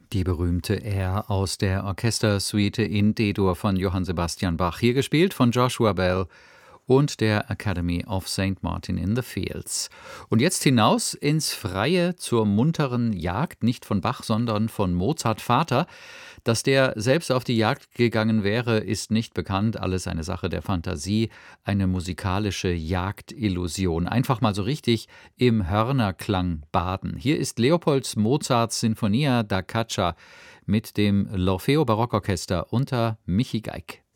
Die berühmte Air aus der Orchestersuite in D-Dur von Johann Sebastian Bach, hier gespielt von Joshua Bell und der Academy of St. Martin in the Fields. Und jetzt hinaus ins Freie zur munteren Jagd, nicht von Bach, sondern von Mozart Vater. Dass der selbst auf die Jagd gegangen wäre, ist nicht bekannt, alles eine Sache der Fantasie, eine musikalische Jagdillusion. Einfach mal so richtig im Hörnerklang baden. Hier ist Leopold Mozarts Sinfonia da Caccia mit dem L'Orfeo Barockorchester unter Michi Geig.